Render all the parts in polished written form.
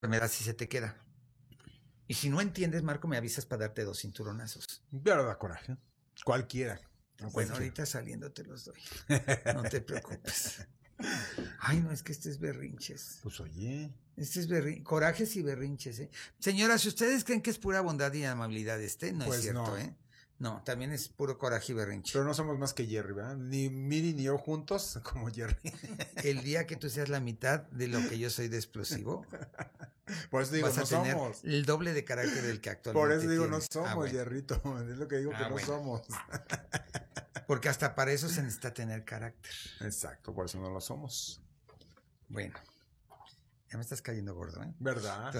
enfermedad si se te queda. Y si no entiendes, Marco, me avisas para darte 2 cinturonazos. Pero da coraje. Cualquiera. Bueno, ahorita saliendo te los doy. No te preocupes. Ay, no, es que este es berrinches. Pues oye. Este es corajes y berrinches, ¿eh? Señora, si ustedes creen que es pura bondad y amabilidad no pues es cierto, no. ¿eh? No, también es puro coraje y berrinche. Pero no somos más que Jerry, ¿verdad? Ni Miri ni yo juntos como Jerry. El día que tú seas la mitad de lo que yo soy de explosivo, por eso digo, vas a no tener somos. el doble de carácter del que actualmente Por eso digo, tienes. no somos, bueno. Jerrito. Es lo que digo, que no somos. Porque hasta para eso se necesita tener carácter. Exacto, por eso no lo somos. Bueno, ya me estás cayendo gordo, ¿eh? ¿Verdad?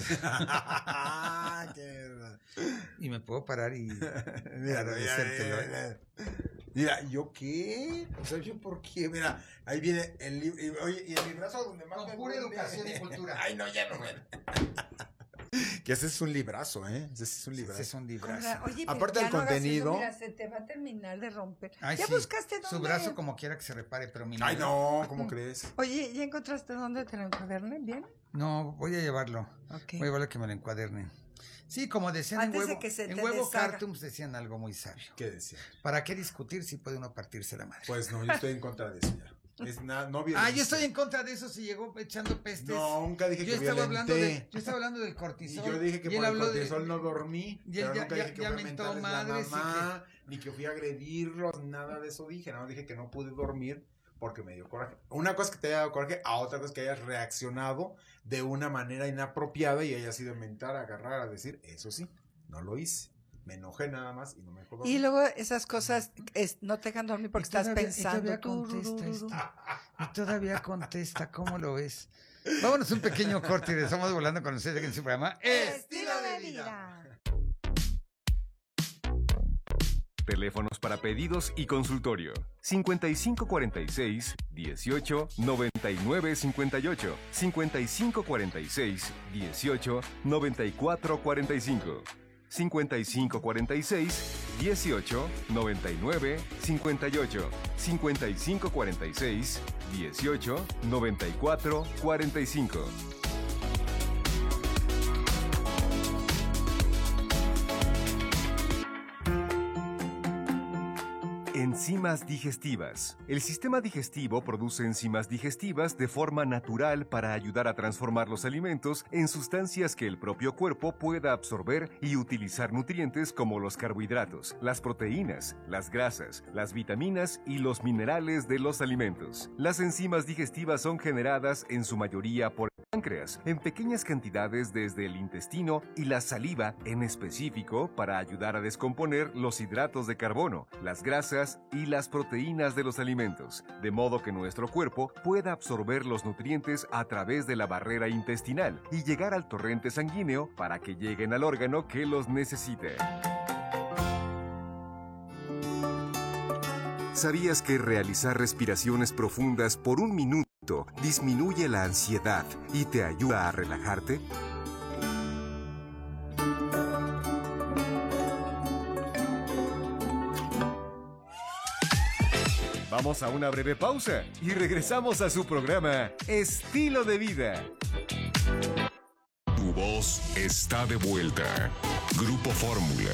Y me puedo parar y agradecértelo. Mira, ¿yo qué? ¿Sabes yo por qué? Mira, ahí viene el libro. Oye, y en mi brazo donde más con pura educación y cultura. Ay, no, ya no, bueno. Que ese es un librazo, ¿eh? Ese es un librazo. Ese es un librazo. Oye, aparte del contenido. Mira, se te va a terminar de romper. Ay, ¿Ya sí, buscaste dónde? Su brazo como quiera que se repare, pero mi Ay, no, ¿cómo crees? Oye, ¿ya encontraste dónde te lo encuadernen? ¿Bien? No, voy a llevarlo. Okay. Voy a llevarlo que me lo encuadernen. Sí, como decían antes en Huevo, de que se en te Huevo deshaga. Cartoons decían algo muy sabio. ¿Qué decía? ¿Para qué discutir si puede uno partirse la madre? Pues no, yo estoy en contra de eso ya. No yo estoy en contra de eso. Si llegó echando pestes. No, nunca dije que estaba violenté. yo estaba hablando del cortisol. Y yo dije que por el cortisol no dormí. Y él pero nunca dije que ya fui a mentó mentarles madres la mamá, ni que fui a agredirlos, nada de eso dije. No, dije que no pude dormir porque me dio coraje. Una cosa es que te haya dado coraje, a otra cosa es que hayas reaccionado de una manera inapropiada y hayas ido a mentar, a agarrar, a decir, eso sí, no lo hice. Me enojé nada más y no me dejó dormir. Y luego esas cosas no te dejan dormir porque estás pensando. Y todavía contesta, ¿cómo lo ves? Vámonos un pequeño corte y estamos volando con ustedes aquí en su programa Estilo de Vida. Teléfonos para pedidos y consultorio 5546 18 99 58 5546 18 94 45 5546 18 99 58 5546 18 94 45. Enzimas digestivas. El sistema digestivo produce enzimas digestivas de forma natural para ayudar a transformar los alimentos en sustancias que el propio cuerpo pueda absorber y utilizar nutrientes como los carbohidratos, las proteínas, las grasas, las vitaminas y los minerales de los alimentos. Las enzimas digestivas son generadas en su mayoría por el páncreas, en pequeñas cantidades desde el intestino y la saliva en específico para ayudar a descomponer los hidratos de carbono, las grasas y las proteínas de los alimentos, de modo que nuestro cuerpo pueda absorber los nutrientes a través de la barrera intestinal y llegar al torrente sanguíneo para que lleguen al órgano que los necesite. ¿Sabías que realizar respiraciones profundas por 1 minuto disminuye la ansiedad y te ayuda a relajarte? Vamos a una breve pausa y regresamos a su programa Estilo de Vida. Tu voz está de vuelta. Grupo Fórmula.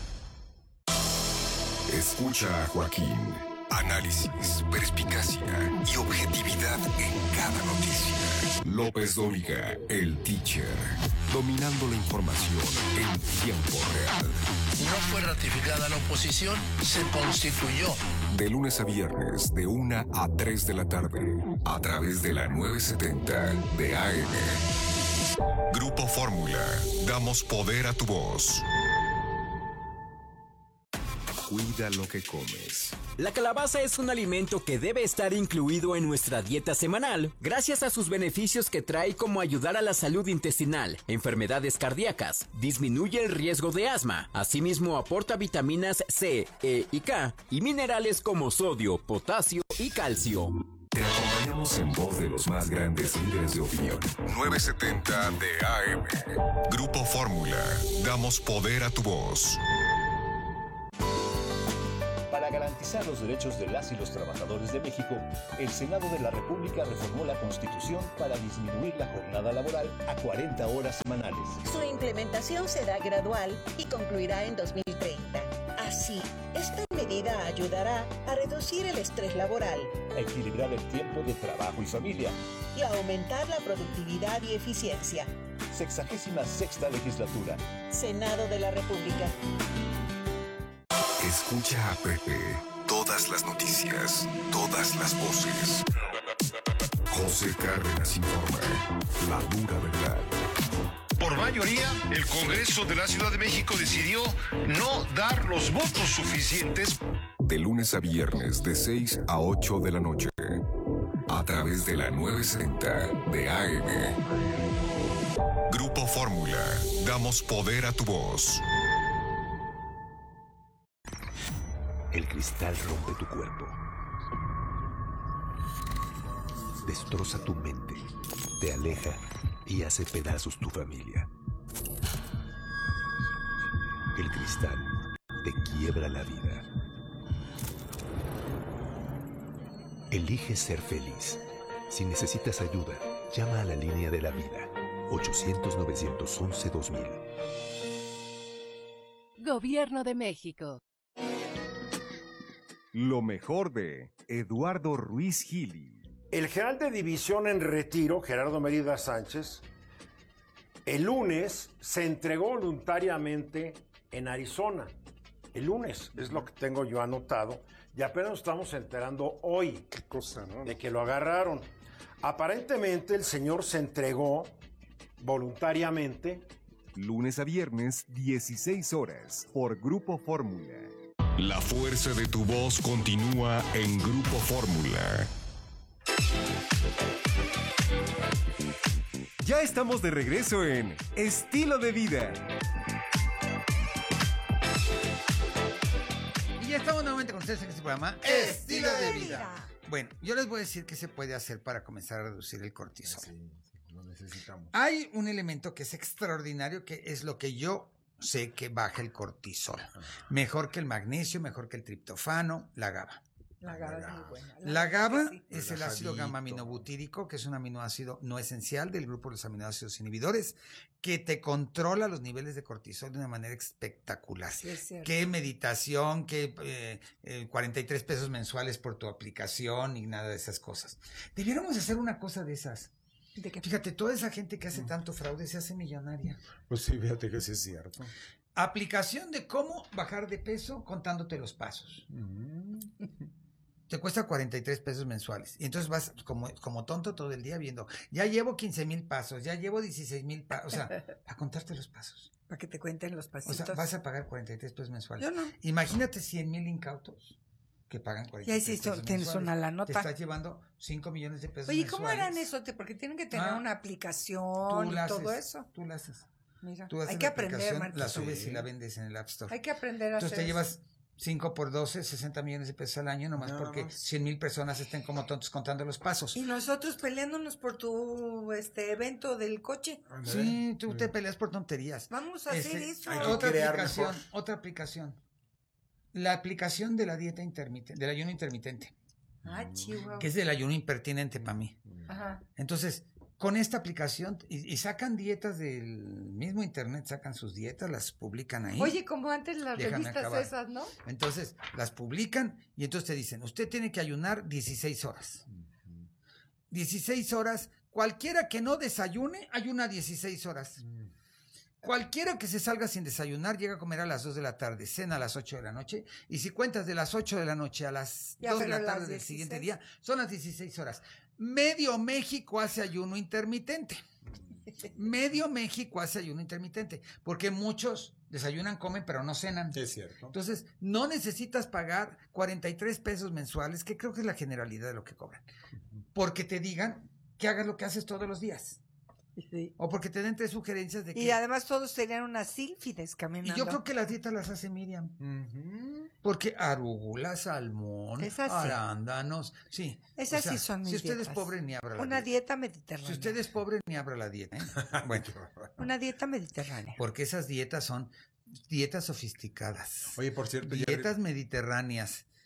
Escucha a Joaquín. Análisis, perspicacia y objetividad en cada noticia. López Dóriga, el teacher. Dominando la información en tiempo real. No fue ratificada la oposición, se constituyó. De lunes a viernes, de 1 a 3 de la tarde, a través de la 970 de AM. Grupo Fórmula, damos poder a tu voz. Cuida lo que comes. La calabaza es un alimento que debe estar incluido en nuestra dieta semanal, gracias a sus beneficios que trae, como ayudar a la salud intestinal, enfermedades cardíacas, disminuye el riesgo de asma, asimismo aporta vitaminas C, E y K, y minerales como sodio, potasio y calcio. Te acompañamos en voz de los más grandes líderes de opinión. 970 de AM. Grupo Fórmula, damos poder a tu voz. Para garantizar garantizar los derechos de las y los trabajadores de México, el Senado de la República reformó la Constitución para disminuir la jornada laboral a 40 horas semanales. Su implementación será gradual y concluirá en 2030. Así, esta medida ayudará a reducir el estrés laboral, A equilibrar el tiempo de trabajo y familia. y a aumentar la productividad y eficiencia. 66ª legislatura. Senado de la República. Escucha a Pepe. Todas las noticias, todas las voces. José Cárdenas informa. La dura verdad. Por mayoría, el Congreso de la Ciudad de México decidió no dar los votos suficientes. De lunes a viernes, de 6 a 8 de la noche. A través de la 960 de AM. Grupo Fórmula. Damos poder a tu voz. El cristal rompe tu cuerpo. Destroza tu mente. Te aleja y hace pedazos tu familia. El cristal te quiebra la vida. Elige ser feliz. Si necesitas ayuda, llama a la línea de la vida. 800-911-2000. Gobierno de México. Lo mejor de Eduardo Ruiz Gili. El general de división en retiro, Gerardo Mérida Sánchez, el lunes se entregó voluntariamente en Arizona. El lunes, es lo que tengo yo anotado, y apenas nos estamos enterando hoy. Qué cosa, ¿no? De que lo agarraron. Aparentemente el señor se entregó voluntariamente. Lunes a viernes, 16 horas, por Grupo Fórmula. La fuerza de tu voz continúa en Grupo Fórmula. Ya estamos de regreso en Estilo de Vida. Y ya estamos nuevamente con ustedes en este programa Estilo de Vida. Bueno, yo les voy a decir qué se puede hacer para comenzar a reducir el cortisol. Sí, lo necesitamos. Hay un elemento que es extraordinario, que es lo que yo sé que baja el cortisol. Mejor que el magnesio, mejor que el triptofano, la GABA. La GABA es muy buena. La GABA sí. es el ácido Relajadito. gamma-aminobutírico, que es un aminoácido no esencial del grupo de los aminoácidos inhibidores, que te controla los niveles de cortisol de una manera espectacular. Sí, es cierto. Qué meditación, qué 43 pesos mensuales por tu aplicación y nada de esas cosas. Debiéramos hacer una cosa de esas. ¿De qué? Fíjate, toda esa gente que hace tanto fraude se hace millonaria. Pues sí, fíjate que sí es cierto. Aplicación de cómo bajar de peso contándote los pasos. Te cuesta 43 pesos mensuales. Y entonces vas como tonto todo el día viendo, ya llevo 15,000 pasos, ya llevo 16,000 pasos. O sea, a contarte los pasos. Para que te cuenten los O pasitos. sea, vas a pagar 43 pesos mensuales. Yo no. Imagínate 100,000 incautos que pagan 43 Ya hiciste, pesos tienes mensuales. una la nota. Te estás llevando 5 millones de pesos Oye, ¿cómo mensuales. harán eso? Porque tienen que tener Ah, una aplicación y todo eso. Tú la haces. Mira, Tú haces hay la que aprender, aplicación, Martín. la subes y la vendes en el App Store. Hay que aprender a Entonces hacer te eso. llevas 5 por 12, 60 millones de pesos al año, nomás Nada porque más. 100,000 personas estén como tontos contando los pasos. Y nosotros peleándonos por tu evento del coche. Sí, tú te peleas por tonterías. Vamos a hacer eso. hay que Otra crear aplicación, mejor. otra aplicación. La aplicación de la dieta intermitente, del ayuno intermitente, Ah, chihuahua. que es del ayuno impertinente para mí. Ajá. Entonces, con esta aplicación, y sacan dietas del mismo internet, sacan sus dietas, las publican ahí. Oye, como antes las Déjame revistas acabar. esas, ¿no? Entonces, las publican y entonces te dicen, usted tiene que ayunar 16 horas. 16 horas, cualquiera que no desayune, ayuna 16 horas. Cualquiera que se salga sin desayunar llega a comer a las 2 de la tarde, cena a las 8 de la noche, y si cuentas de las 8 de la noche a las Ya, 2 de pero la las tarde del 16. siguiente día, son las 16 horas. Medio México hace ayuno intermitente. Medio México hace ayuno intermitente, porque muchos desayunan, comen, pero no cenan. Es cierto. Entonces, no necesitas pagar 43 pesos mensuales, que creo que es la generalidad de lo que cobran, porque te digan que hagas lo que haces todos los días. Sí. O porque te den 3 sugerencias de que... Y además todos tenían unas sílfides caminando. Y yo creo que las dietas las hace Miriam. Porque arugula, salmón, Esas sí. arándanos, sí. Esas sí son mis Si usted es dietas. pobre, ni abra la Una dieta. dieta mediterránea. Si usted es pobre, ni abra la dieta. ¿eh? Bueno, Una dieta mediterránea. porque esas dietas son dietas sofisticadas. Oye, por cierto, Dietas mediterráneas.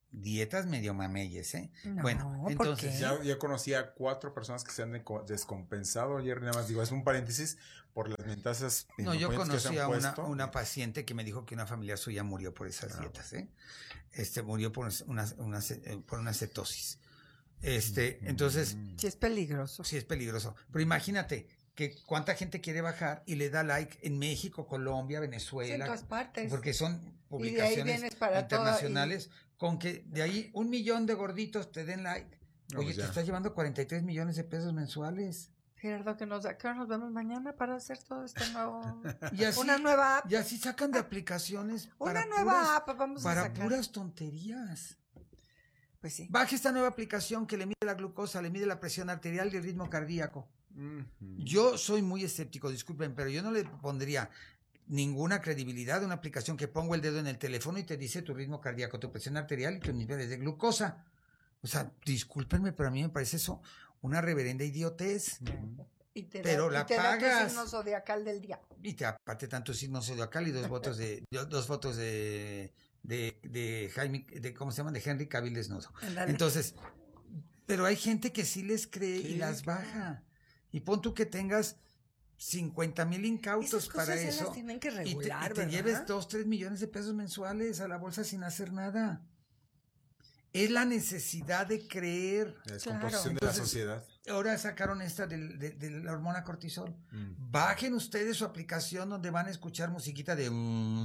dietas medio mameyes, ¿eh? No, bueno, ¿por entonces... qué? Ya conocí a 4 personas que se han descompensado ayer, nada más digo, es un paréntesis por las mentazas. No, yo que se conocí han a puesto. una paciente que me dijo que una familiar suya murió por esas dietas, ¿eh? Murió por una cetosis. Entonces... Sí es peligroso. Sí es peligroso. Pero imagínate que cuánta gente quiere bajar y le da like en México, Colombia, Venezuela. Sí, en todas partes. Porque son Y de ahí publicaciones vienes para internacionales. Con que de ahí 1 millón de gorditos te den like. No, Oye, pues te ya. estás llevando 43 millones de pesos mensuales. Gerardo, ¿qué nos vemos mañana para hacer todo esto nuevo? Y así, Una nueva app. Y así sacan de aplicaciones Una para nueva puras, app vamos a para sacar. puras tonterías. Pues sí. Baje esta nueva aplicación que le mide la glucosa, le mide la presión arterial y el ritmo cardíaco. Yo soy muy escéptico, disculpen, pero yo no le pondría ninguna credibilidad a una aplicación que pongo el dedo en el teléfono y te dice tu ritmo cardíaco, tu presión arterial y tus niveles de glucosa. O sea, discúlpenme, pero a mí me parece eso una reverenda idiotez. Y te Pero da, la y te da tu pagas. signo zodiacal del día. Y te aparte tanto signo zodiacal y dos fotos de Jaime, ¿cómo se llama? De Henry Cavill desnudo. Ándale. Entonces, pero hay gente que sí les cree y las baja. Y pon tú que tengas 50,000 incautos Esas cosas para ya eso. las tienen que y te regular, ¿verdad? lleves 2-3 millones de pesos mensuales a la bolsa sin hacer nada. Es la necesidad de creer. La descomposición de la sociedad. Ahora sacaron esta de la hormona cortisol. Bajen ustedes su aplicación donde van a escuchar musiquita de...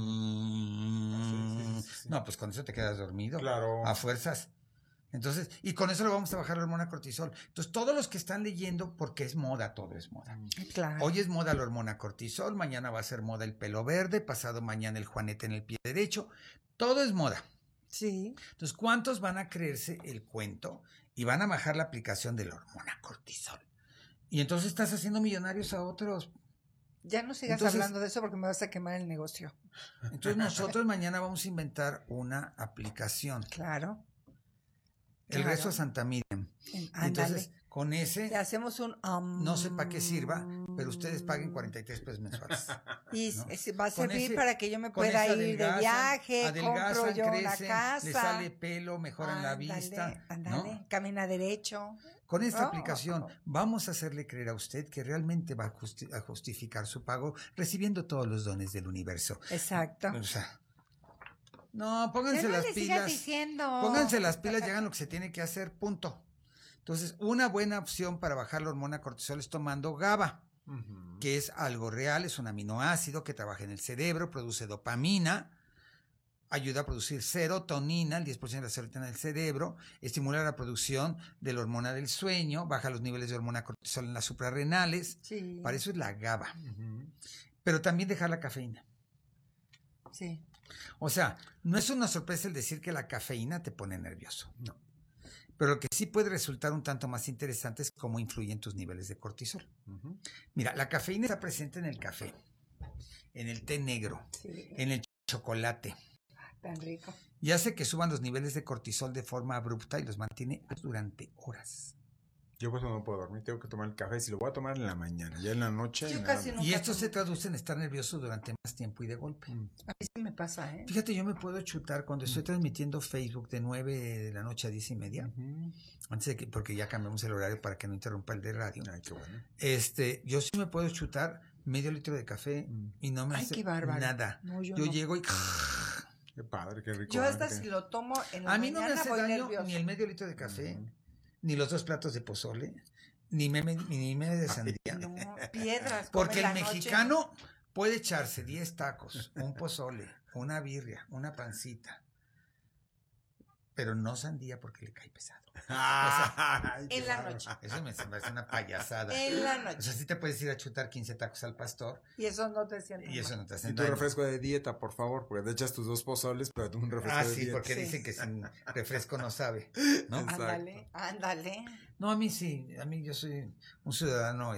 No, pues con eso te quedas dormido. Claro. A fuerzas. Entonces, y con eso le vamos a bajar la hormona cortisol. Entonces, todos los que están leyendo, porque es moda, todo es moda. Claro. Hoy es moda la hormona cortisol, mañana va a ser moda el pelo verde, pasado mañana el juanete en el pie derecho. Todo es moda. Sí. Entonces, ¿cuántos van a creerse el cuento y van a bajar la aplicación de la hormona cortisol? Y entonces estás haciendo millonarios a otros. Ya no sigas Entonces- hablando de eso porque me vas a quemar el negocio. Entonces nosotros mañana vamos a inventar una aplicación. Claro. El Claro. rezo a Santa Miriam. Ándale. Entonces, con Le ese, hacemos un... no sé para qué sirva, pero ustedes paguen 43 pesos mensuales. Y ¿no? va a Con servir ese- para que yo me con pueda ese ir de adelgazan, viaje, compro adelgazan, yo una crecen, casa. le sale pelo, mejoran la Ándale, vista. ándale, ¿no? camina derecho. Con esta Oh. aplicación vamos a hacerle creer a usted que realmente va a justificar su pago recibiendo todos los dones del universo. Exacto. O sea, no, pónganse Ya no las le sigas pilas. diciendo. Pónganse las pilas y hagan lo que se tiene que hacer, punto. Entonces, una buena opción para bajar la hormona cortisol es tomando GABA, que es algo real, es un aminoácido que trabaja en el cerebro, produce dopamina, ayuda a producir serotonina, el 10% de la serotonina del cerebro, estimula la producción de la hormona del sueño, baja los niveles de hormona cortisol en las suprarrenales. Sí. Para eso es la GABA. Pero también dejar la cafeína. Sí. O sea, no es una sorpresa el decir que la cafeína te pone nervioso. No. Pero lo que sí puede resultar un tanto más interesante es cómo influyen tus niveles de cortisol. Mira, la cafeína está presente en el café, en el té negro, en el chocolate. Tan rico. Y hace que suban los niveles de cortisol de forma abrupta y los mantiene durante horas. Yo pues no puedo dormir, tengo que tomar el café. Si lo voy a tomar en la mañana, ya en la noche. Yo nada casi más. no. Y esto se traduce en estar nervioso durante más tiempo y de golpe. A mí sí me pasa, ¿eh? Fíjate, yo me puedo chutar cuando estoy transmitiendo Facebook de 9 de la noche a 10:30. Antes de que, porque ya cambiamos el horario para que no interrumpa el de radio. Ay, qué bueno. Yo sí me puedo chutar medio litro de café y no me Ay, hace qué bárbaro. nada. No, yo yo no. llego y Qué padre, qué rico. Yo hasta ¿eh? si lo tomo en la a mí no me mañana hace voy daño nerviosa. ni el medio litro de café, ni los 2 platos de pozole, ni medio de sandía. No, piedras. Porque come el la noche. mexicano puede echarse 10 tacos, un pozole, una birria, una pancita, pero no sandía porque le cae pesado. Ay, qué En la bárbaro. noche. Eso me parece una payasada. En la noche. O sea, sí te puedes ir a chutar 15 tacos al pastor Y eso no te sientes y eso mal. no te hace Y tu daño. refresco de dieta, por favor, porque te echas tus 2 pozoles, pero tú un refresco Ah, de sí, dieta. porque Sí. dicen que sin refresco no sabe, ¿no? Exacto. Ándale, ándale. No, a mí sí, a mí yo soy un ciudadano,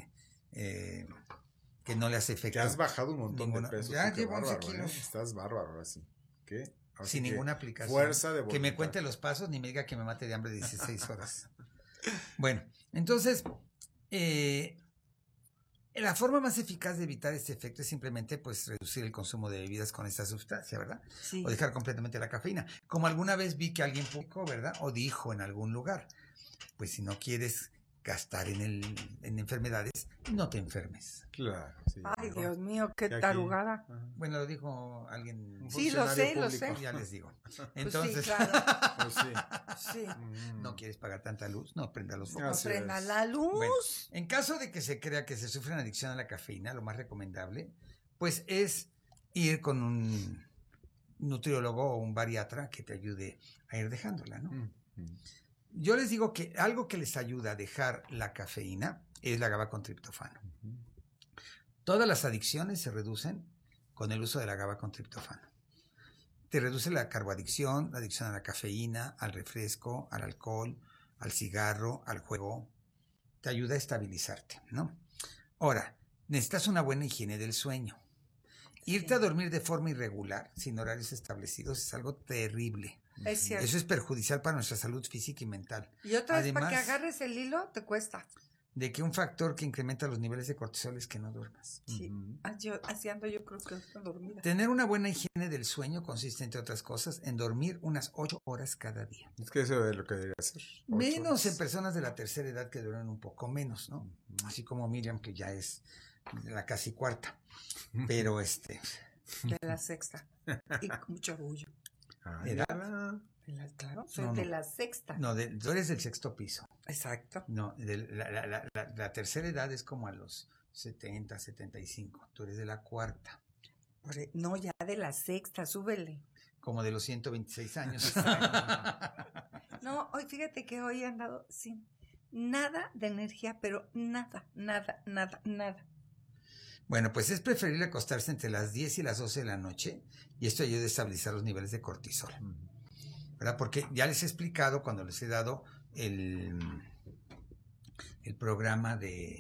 que no le hace efecto. Que has bajado un montón Ninguna- de pesos. ya qué llevo 11 bárbaro, kilos. Estás bárbaro ahora sí. ¿Qué? Ahora Sin sí que ninguna aplicación. Fuerza de que me voluntad. cuente los pasos ni me diga que me mate de hambre 16 horas. Bueno, entonces, La forma más eficaz de evitar este efecto es simplemente pues reducir el consumo de bebidas con esta sustancia, ¿verdad? Sí. O dejar completamente la cafeína. Como alguna vez vi que alguien publicó, ¿verdad? O dijo en algún lugar, pues si no quieres gastar en enfermedades, no te enfermes. Claro. Sí, Ay, Dios mío, qué tarugada. Bueno, lo dijo alguien. Sí, lo sé. Ya les digo. Pues Entonces, sí, claro. Pues sí. Sí. no quieres pagar tanta luz, no prenda los focos. No prenda la luz. Bueno, en caso de que se crea que se sufre una adicción a la cafeína, lo más recomendable, pues es ir con un nutriólogo o un bariatra que te ayude a ir dejándola, ¿no? Yo les digo que algo que les ayuda a dejar la cafeína es la GABA con triptófano. Todas las adicciones se reducen con el uso de la GABA con triptófano. Te reduce la carboadicción, la adicción a la cafeína, al refresco, al alcohol, al cigarro, al juego. Te ayuda a estabilizarte, ¿no? Ahora, necesitas una buena higiene del sueño. Irte a dormir de forma irregular, sin horarios establecidos, es algo terrible. Es cierto. Eso es perjudicial para nuestra salud física y mental. Y otra vez, para que Además agarres el hilo, te cuesta. de que un factor que incrementa los niveles de cortisol es que no duermas. Sí, así ando yo creo que estoy dormida. Tener una buena higiene del sueño consiste, entre otras cosas, en dormir unas 8 horas cada día. Es que eso es lo que debería hacer. Menos en personas de la tercera edad que duermen un poco menos, ¿no? Así como Miriam, que ya es la casi cuarta. Pero De la sexta. Y con mucho orgullo. ¿Edad? Claro, soy No, de no. la sexta. No, tú eres del sexto piso. Exacto. No, la tercera edad es como a los 70, 75. Tú eres de la cuarta. No, ya de la sexta, súbele. Como de los 126 años. No, hoy fíjate que hoy he andado sin nada de energía, pero nada. Bueno, pues es preferible acostarse entre las 10 y las 12 de la noche y esto ayuda a estabilizar los niveles de cortisol. ¿Verdad? Porque ya les he explicado cuando les he dado el programa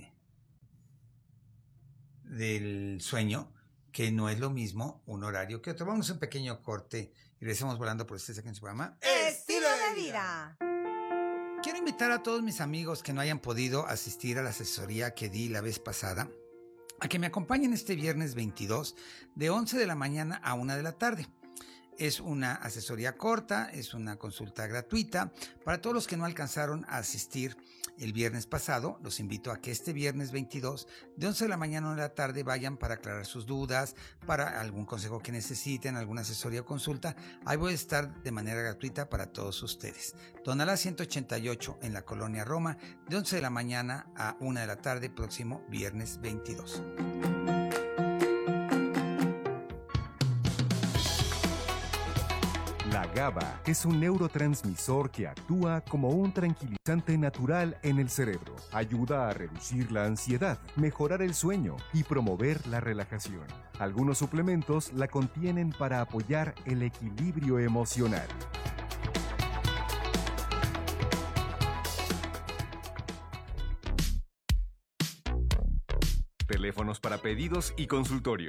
del sueño, que no es lo mismo un horario que otro. Vamos a un pequeño corte y regresamos volando por ustedes aquí en su programa. ¡Estilo de vida! Quiero invitar a todos mis amigos que no hayan podido asistir a la asesoría que di la vez pasada a que me acompañen este viernes 22 de 11 de la mañana a 1 de la tarde. Es una asesoría corta, es una consulta gratuita. Para todos los que no alcanzaron a asistir el viernes pasado, los invito a que este viernes 22, de 11 de la mañana a 1 de la tarde, vayan para aclarar sus dudas, para algún consejo que necesiten, alguna asesoría o consulta. Ahí voy a estar de manera gratuita para todos ustedes. Tonalá 188 en la Colonia Roma, de 11 de la mañana a 1 de la tarde, próximo viernes 22. La GABA es un neurotransmisor que actúa como un tranquilizante natural en el cerebro. Ayuda a reducir la ansiedad, mejorar el sueño y promover la relajación. Algunos suplementos la contienen para apoyar el equilibrio emocional. Teléfonos para pedidos y consultorio.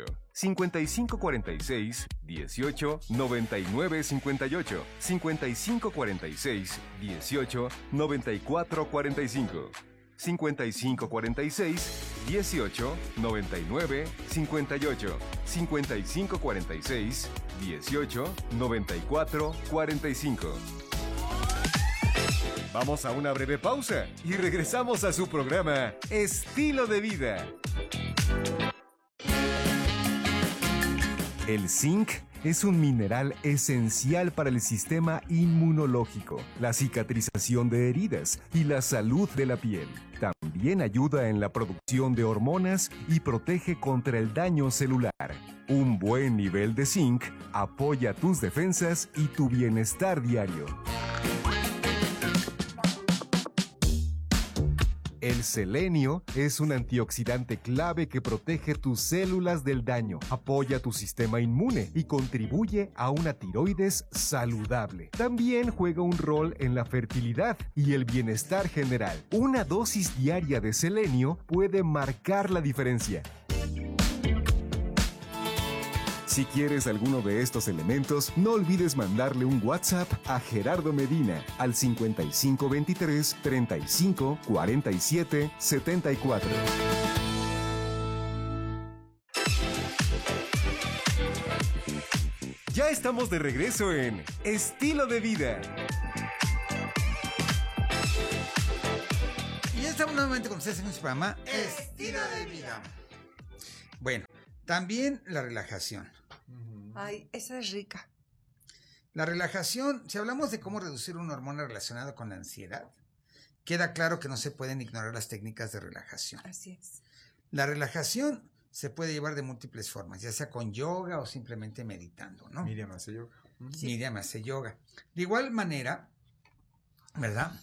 5546-18-9958. 5546-18-9445. 5546-18-9958. 5546-18-9445. Vamos a una breve pausa y regresamos a su programa Estilo de Vida. El zinc es un mineral esencial para el sistema inmunológico, la cicatrización de heridas y la salud de la piel. También ayuda en la producción de hormonas y protege contra el daño celular. Un buen nivel de zinc apoya tus defensas y tu bienestar diario. El selenio es un antioxidante clave que protege tus células del daño, apoya tu sistema inmune y contribuye a una tiroides saludable. También juega un rol en la fertilidad y el bienestar general. Una dosis diaria de selenio puede marcar la diferencia. Si quieres alguno de estos elementos, no olvides mandarle un WhatsApp a Gerardo Medina al 5523 35 47 74. Ya estamos de regreso en Estilo de Vida. Y ya estamos nuevamente con ustedes en este programa Estilo de Vida. Bueno, también la relajación. Ay, esa es rica. La relajación, si hablamos de cómo reducir una hormona relacionada con la ansiedad, queda claro que no se pueden ignorar las técnicas de relajación. Así es. La relajación se puede llevar de múltiples formas, ya sea con yoga o simplemente meditando, ¿no? Miriam hace yoga. Sí. Miriam hace yoga. De igual manera, ¿verdad?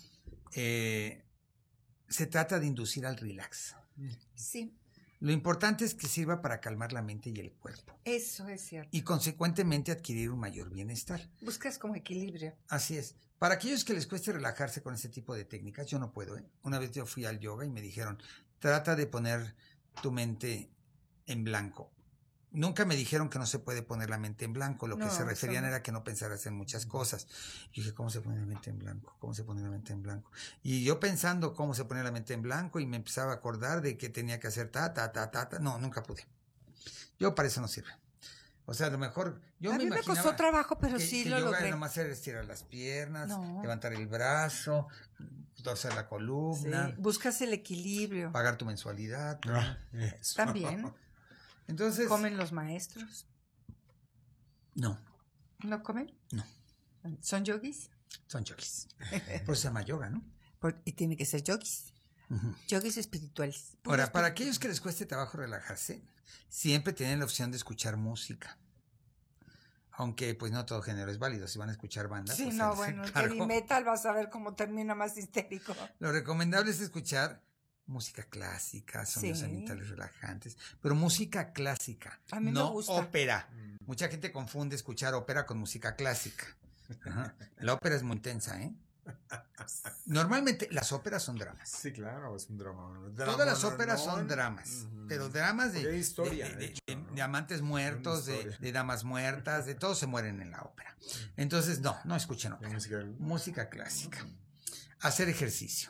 Se trata de inducir al relax. Sí. Lo importante es que sirva para calmar la mente y el cuerpo. Eso es cierto. Y consecuentemente adquirir un mayor bienestar. Buscas como equilibrio. Así es. Para aquellos que les cueste relajarse con este tipo de técnicas, yo no puedo, ¿eh? Una vez yo fui al yoga y me dijeron, trata de poner tu mente en blanco. Nunca me dijeron que no se puede poner la mente en blanco. Lo que se referían era que no pensaras en muchas cosas. Y dije, ¿cómo se pone la mente en blanco? ¿Cómo se pone la mente en blanco? Y yo pensando cómo se pone la mente en blanco y me empezaba a acordar de que tenía que hacer ta. No, nunca pude. Yo para eso no sirve. O sea, a lo mejor yo a me mí me imaginaba costó trabajo, pero sí que lo yoga logré. nomás era estirar las piernas, levantar el brazo, torcer la columna. Sí, buscas el equilibrio. Pagar tu mensualidad. También. Entonces, ¿comen los maestros? No. ¿No comen? No. ¿Son yogis? Son yogis. Pues se llama yoga, ¿no? Y tiene que ser yogis. Yogis espirituales. Ahora, para aquellos que les cueste trabajo relajarse, siempre tienen la opción de escuchar música. Aunque, pues, no todo género es válido. Si van a escuchar bandas, sí, pues, no, bueno, el heavy metal vas a ver cómo termina más histérico. Lo recomendable es escuchar música clásica, sonidos ambientales relajantes, pero música clásica, a mí no me gusta. Ópera. Mucha gente confunde escuchar ópera con música clásica. Ajá. La ópera es muy intensa, ¿eh? Normalmente las óperas son dramas. Sí, claro, es un drama. Todas las óperas son dramas, pero dramas de historia, de amantes muertos, de damas muertas, de todos se mueren en la ópera. Entonces, no escuchen ópera. Música clásica. Hacer ejercicio.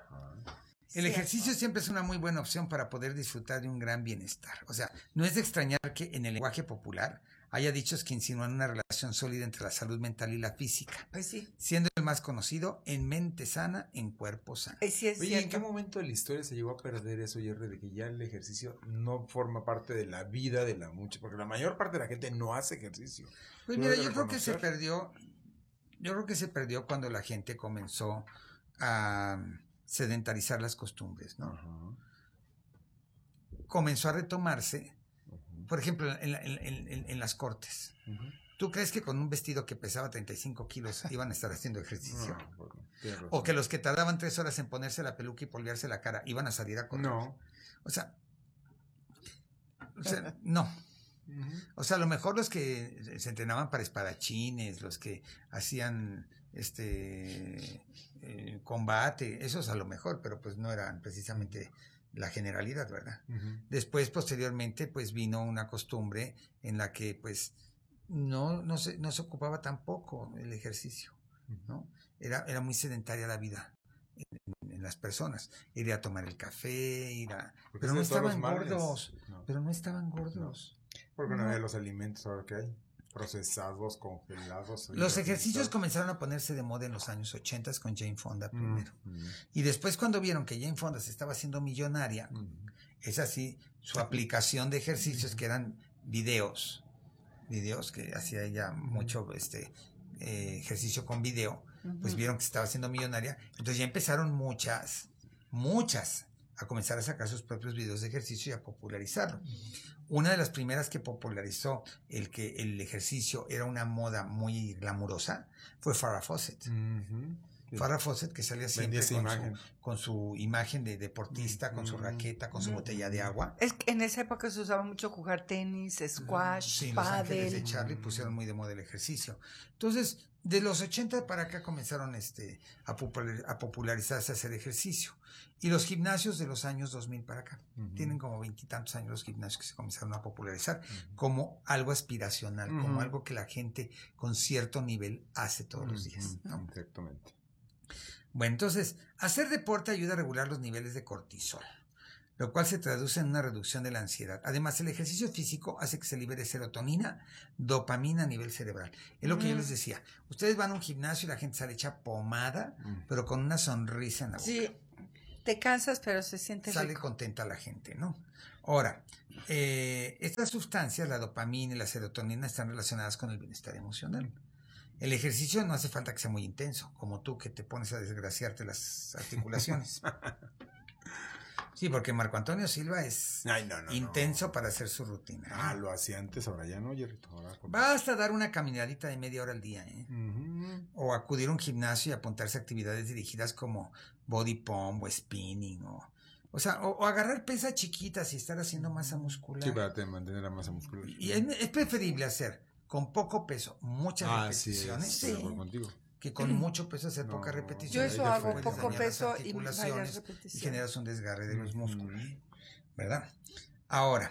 El ejercicio siempre es una muy buena opción para poder disfrutar de un gran bienestar. O sea, no es de extrañar que en el lenguaje popular haya dichos que insinúan una relación sólida entre la salud mental y la física. Pues sí. Siendo el más conocido, en mente sana, en cuerpo sano. Sí, es Oye, cierto. ¿en qué momento de la historia se llegó a perder eso, Jerry, de que ya el ejercicio no forma parte de la vida de la mucha? Porque la mayor parte de la gente no hace ejercicio. Pues mira, yo creo que se perdió cuando la gente comenzó a sedentarizar las costumbres, ¿no? Comenzó a retomarse, por ejemplo, en las cortes. ¿Tú crees que con un vestido que pesaba 35 kilos iban a estar haciendo ejercicio? ¿O que los que tardaban 3 horas en ponerse la peluca y polvearse la cara iban a salir a correr? No. O sea, no. O sea, a lo mejor los que se entrenaban para espadachines, los que hacían combate, esos a lo mejor, pero pues no eran precisamente la generalidad, ¿verdad? Después, posteriormente, pues vino una costumbre en la que pues no se ocupaba tampoco el ejercicio, ¿no? Era muy sedentaria la vida en las personas. Ir a tomar el café, pero no estaban gordos. Pero no estaban gordos. Porque no había los alimentos ahora que hay. Procesados, congelados. Los ejercicios comenzaron a ponerse de moda en los años 80 con Jane Fonda primero. Y después cuando vieron que Jane Fonda se estaba haciendo millonaria, es así, su aplicación de ejercicios que eran videos que hacía ella mucho ejercicio con video, pues vieron que se estaba haciendo millonaria. Entonces ya empezaron muchas a comenzar a sacar sus propios videos de ejercicio y a popularizarlo. Una de las primeras que popularizó que el ejercicio era una moda muy glamurosa fue Farrah Fawcett. Farrah Fawcett, que salía siempre con su imagen de deportista, con su raqueta, con su botella de agua. Es que en esa época se usaba mucho jugar tenis, squash, sí, Los Ángeles de pádel. Charlie pusieron muy de moda el ejercicio. Entonces, de los 80 para acá comenzaron a popularizarse a hacer ejercicio. Y los gimnasios de los años 2000 para acá. Tienen como 20 y tantos años los gimnasios que se comenzaron a popularizar como algo aspiracional, como algo que la gente con cierto nivel hace todos los días, ¿no? Exactamente. Bueno, entonces, hacer deporte ayuda a regular los niveles de cortisol. lo cual se traduce en una reducción de la ansiedad. Además, el ejercicio físico hace que se libere serotonina, dopamina a nivel cerebral. Es lo que yo les decía. Ustedes van a un gimnasio y la gente sale hecha pomada, pero con una sonrisa en la boca. Sí, te cansas, pero se siente Sale rico. contenta la gente, ¿no? Ahora, estas sustancias, la dopamina y la serotonina, están relacionadas con el bienestar emocional. El ejercicio no hace falta que sea muy intenso, como tú que te pones a desgraciarte las articulaciones. Sí, porque Marco Antonio Silva es intenso para hacer su rutina. Lo hacía antes, ahora ya no, Jerrito. Basta dar una caminadita de media hora al día, o acudir a un gimnasio y apuntarse a actividades dirigidas como body pump o spinning, o agarrar pesas chiquitas y estar haciendo masa muscular. Sí, para mantener la masa muscular. Y es preferible hacer con poco peso muchas repeticiones. Sí, estoy de acuerdo contigo. Que con mucho peso hacer pocas repeticiones. Yo eso hago, poco dañar peso las y articulaciones varias repeticiones. y generas un desgarre de los músculos, ¿verdad? Ahora,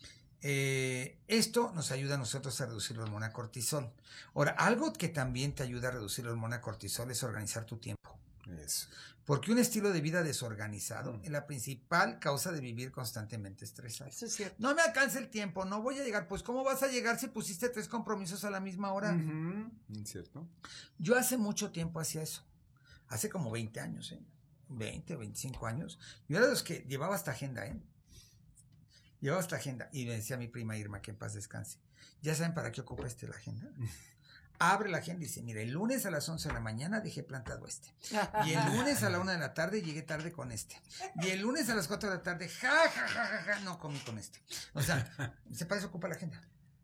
esto nos ayuda a nosotros a reducir la hormona cortisol. Ahora, algo que también te ayuda a reducir la hormona cortisol es organizar tu tiempo. Eso. Porque un estilo de vida desorganizado es la principal causa de vivir constantemente estresado. Eso es cierto. No me alcanza el tiempo, no voy a llegar. Pues, ¿cómo vas a llegar si pusiste 3 compromisos a la misma hora? ¿Cierto? Yo hace mucho tiempo hacía eso. Hace como 20 años, 20 o 25 años. Yo era de los que llevaba esta agenda, Llevaba esta agenda. Y me decía mi prima Irma, que en paz descanse. ¿Ya saben para qué ocupa la agenda? Abre la agenda y dice, mira, el lunes a las 11 de la mañana dejé plantado este. Y el lunes a la 1 de la tarde llegué tarde con este. Y el lunes a las 4 de la tarde, no comí con este. O sea, se parece ocupa la agenda.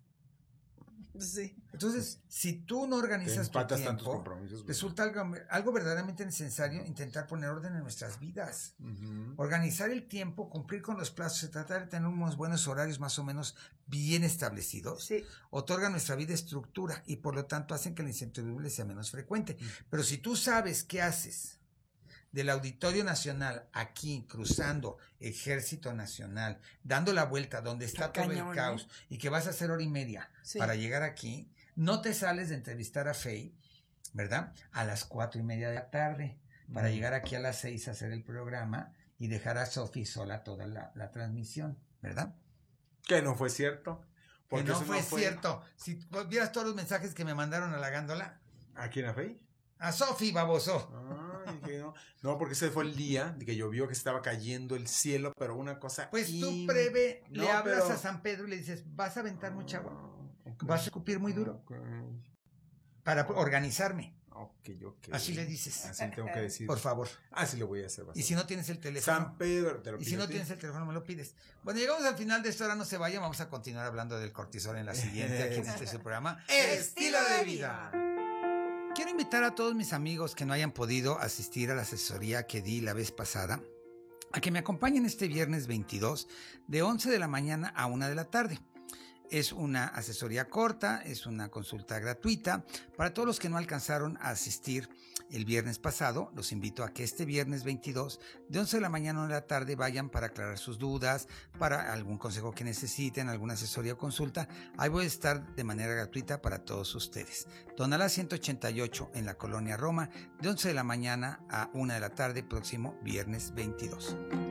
Sí. Entonces, si tú no organizas tu tantos tiempo, compromisos, resulta algo verdaderamente necesario intentar poner orden en nuestras vidas. Organizar el tiempo, cumplir con los plazos, se trata de tener unos buenos horarios más o menos bien establecidos. Sí. Otorga a nuestra vida estructura y por lo tanto hacen que la incertidumbre sea menos frecuente. Pero si tú sabes qué haces del Auditorio Nacional aquí, cruzando Ejército Nacional, dando la vuelta donde está todo el caos, y que vas a hacer 1:30 para llegar aquí, no te sales de entrevistar a Fey, ¿verdad? A las 4:30 de la tarde, para llegar aquí a las 6 a hacer el programa y dejar a Sofi sola toda la transmisión, ¿verdad? Que no fue cierto. Que no fue cierto. Si vieras todos los mensajes que me mandaron a la gándola. ¿A quién, a Fey? A Sofi, baboso. No, porque ese fue el día de que llovió, que estaba cayendo el cielo, pero una cosa... Pues tú le hablas a San Pedro y le dices, vas a aventar mucha agua, vas a escupir muy duro, para organizarme. Así le dices. Así tengo que decir. Por favor. Así lo voy a hacer. Y si no tienes el teléfono. San Pedro, te lo pido. Y si no tienes el teléfono, me lo pides. Bueno, llegamos al final de esto, ahora no se vayan, vamos a continuar hablando del cortisol en la siguiente, aquí en este programa. Estilo de vida. Quiero invitar a todos mis amigos que no hayan podido asistir a la asesoría que di la vez pasada a que me acompañen este viernes 22 de 11 de la mañana a 1 de la tarde. Es una asesoría corta, es una consulta gratuita. Para todos los que no alcanzaron a asistir el viernes pasado, los invito a que este viernes 22, de 11 de la mañana a 1 de la tarde, vayan para aclarar sus dudas, para algún consejo que necesiten, alguna asesoría o consulta. Ahí voy a estar de manera gratuita para todos ustedes. Tonalá 188 en la Colonia Roma, de 11 de la mañana a 1 de la tarde, próximo viernes 22.